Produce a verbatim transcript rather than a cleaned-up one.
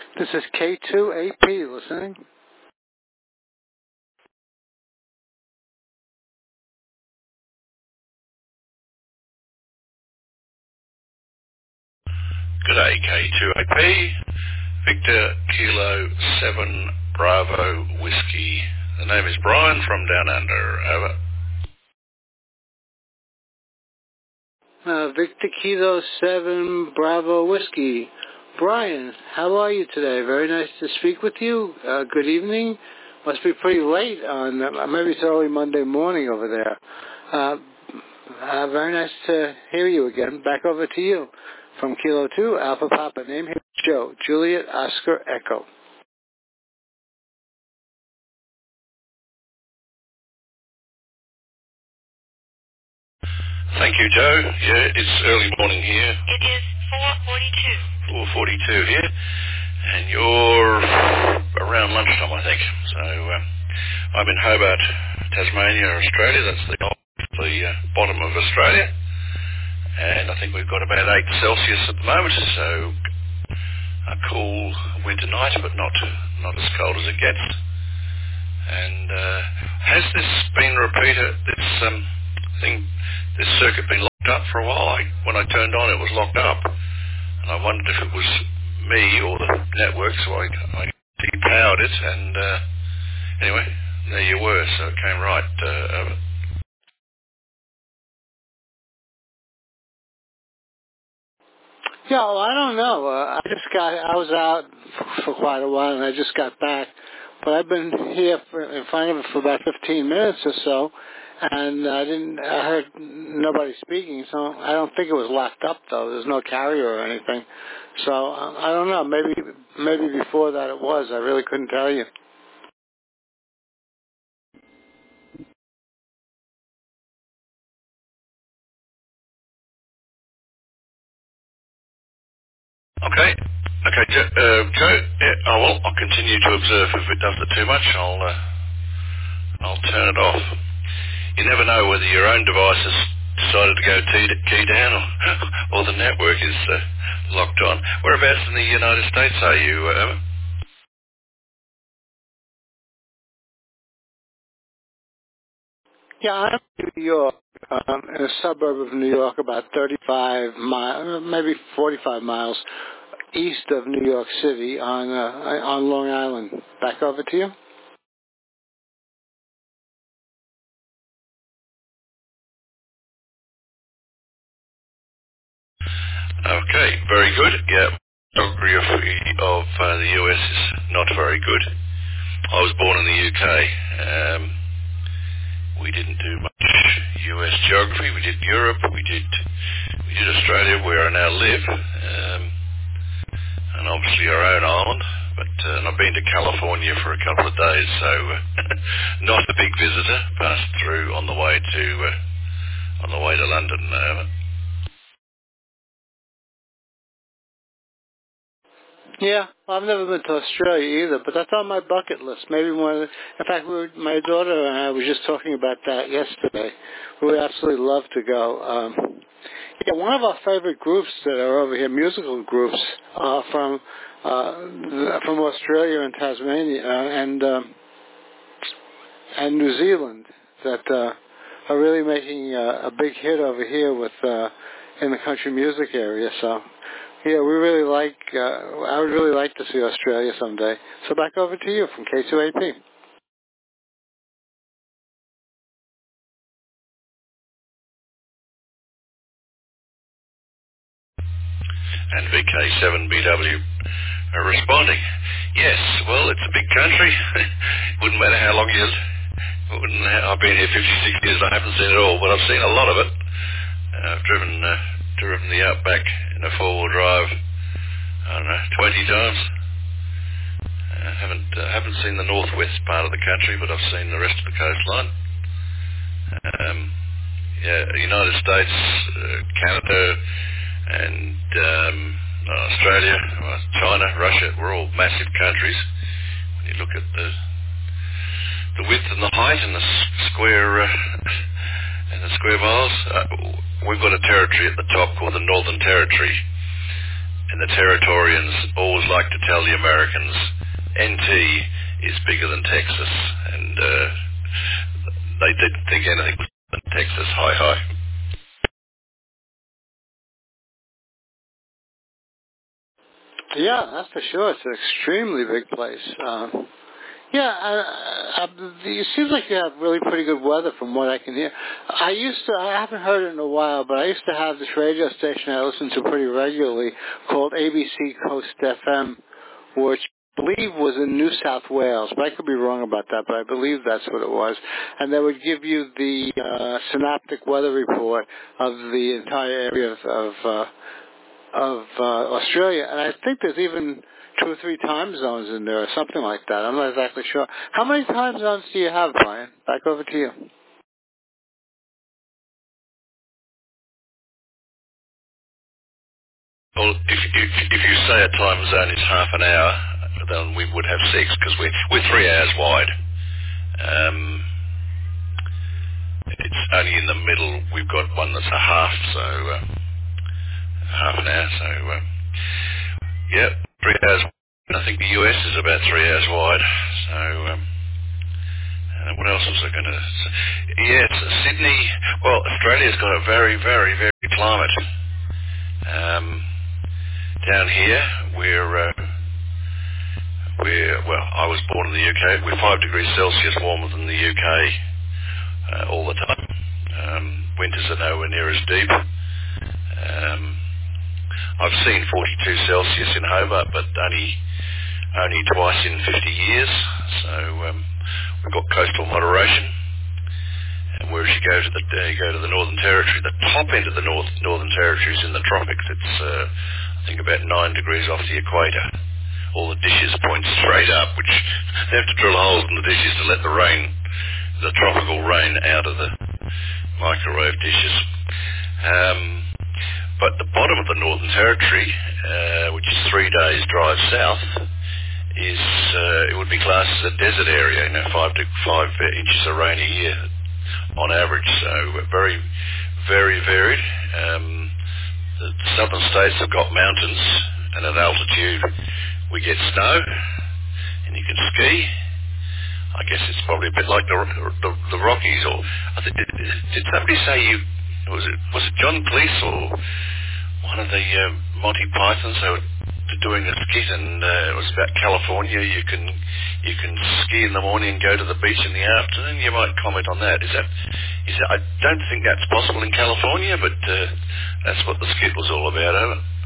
This is K two A P listening. Good day, K two A P, Victor Kilo seven Bravo Whiskey. The name is Brian from Down Under. Over. Uh, Victor Kilo seven Bravo Whiskey. Brian, how are you today? Very nice to speak with you. Uh, good evening. Must be pretty late on, uh, maybe it's early Monday morning over there. Uh, uh, very nice to hear you again. Back over to you. From Kilo two, Alpha Papa. Name here, Joe. Juliet Oscar Echo. Thank you, Joe. Yeah, it's early morning here. It is four forty-two. four forty-two here. And you're around lunchtime, I think. So um, I'm in Hobart, Tasmania, Australia. That's the, the uh, bottom of Australia. And I think we've got about eight Celsius at the moment, so a cool winter night, but not not as cold as it gets. And uh, has this been repeated, this um, thing, this circuit been locked up for a while? I, when I turned on, it was locked up. And I wondered if it was me or the network, so I, I depowered it, and uh, anyway, there you were, so it came right uh, over. Yeah, well, I don't know. Uh, I just got, I was out for, for quite a while, and I just got back. But I've been here for, in front of it for about fifteen minutes or so, and I didn't, I heard nobody speaking, so I don't think it was locked up, though. There's no carrier or anything. So, uh, I don't know. Maybe, maybe before that it was. I really couldn't tell you. Okay. Okay, Joe. Uh, Joe yeah, oh, well, I'll continue to observe. If it does it too much, I'll uh, I'll turn it off. You never know whether your own device has decided to go key, key down or, or the network is uh, locked on. Whereabouts in the United States are you, uh, Emma? Yeah, I'm in New York, um, in a suburb of New York, about thirty-five miles, maybe forty-five miles east of New York City on uh, on Long Island. Back over to you. Okay, very good. Yeah, geography of, of uh, the U S is not very good. I was born in the U K. Um, we didn't do much U S geography. We did Europe. We did we did Australia, where I now live, um, and obviously our own island. But uh, and I've been to California for a couple of days, so uh, not a big visitor. Passed through on the way to uh, on the way to London. Uh, Yeah, well, I've never been to Australia either, but that's on my bucket list. Maybe one of the, in fact, we were, my daughter and I were just talking about that yesterday. We would absolutely love to go. Um, yeah, one of our favorite groups that are over here, musical groups, uh, from uh, from Australia and Tasmania uh, and um, and New Zealand that uh, are really making uh, a big hit over here with uh, in the country music area. So. Yeah, we really like, uh, I would really like to see Australia someday. So back over to you from K two A P. and V K seven B W are responding. Yes, well, it's a big country. Wouldn't matter how long you wouldn't. I've been here fifty-six years. I haven't seen it all, but I've seen a lot of it. Uh, I've driven uh, driven the Outback in a four-wheel drive. I don't know, twenty times. I haven't uh, haven't seen the northwest part of the country, but I've seen the rest of the coastline. Um, yeah, United States, uh, Canada, and um, Australia, well, China, Russia, we're all massive countries. When you look at the the width and the height and the square uh, and the square miles, uh, we've got a territory at the top called the Northern Territory, and the Territorians always like to tell the Americans, N T is bigger than Texas, and uh, they didn't think anything was than Texas. Hi, hi. Yeah, that's for sure. It's an extremely big place. Um, yeah, uh, uh, it seems like you have really pretty good weather from what I can hear. I used to, I haven't heard it in a while, but I used to have this radio station I listened to pretty regularly called A B C Coast F M, which I believe was in New South Wales, but I could be wrong about that, but I believe that's what it was. And they would give you the uh, synoptic weather report of the entire area of, of uh, of uh, Australia, and I think there's even two or three time zones in there or something like that. I'm not exactly sure. How many time zones do you have, Brian? Back over to you. Well, if, if, if you say a time zone is half an hour, then we would have six, because we're, we're three hours wide. Um, it's only in the middle. We've got one that's a half, so uh, half an hour. So, uh, yeah, three hours. I think the U S is about three hours wide. So, um, uh, what else was I going to say? Yes, Sydney. Well, Australia's got a very, very, very climate. Um, down here, we're, uh, we're, well, I was born in the U K. We're five degrees Celsius warmer than the U K uh, all the time. Um, winters are nowhere near as deep. Um, I've seen forty-two Celsius in Hobart, but only only twice in fifty years. So um, we've got coastal moderation. And whereas you go to the uh, you go to the Northern Territory, the top end of the North, Northern Territory is in the tropics. It's uh, I think about nine degrees off the equator. All the dishes point straight up, which they have to drill holes in the dishes to let the rain, the tropical rain, out of the microwave dishes. Um, but the bottom of the Northern Territory, uh, which is three days drive south, is uh, it would be classed as a desert area. You know, five to five inches of rain a year on average. So very, very varied. Um, the southern states have got mountains, and at altitude we get snow, and you can ski. I guess it's probably a bit like the the, the Rockies, or I think, did, did somebody say you was it was it John Cleese or one of the uh, Monty Pythons? They were doing a skit, and uh, it was about California. You can you can ski in the morning and go to the beach in the afternoon. You might comment on that. Is that is that, I don't think that's possible in California, but uh, that's what the skit was all about, isn't it?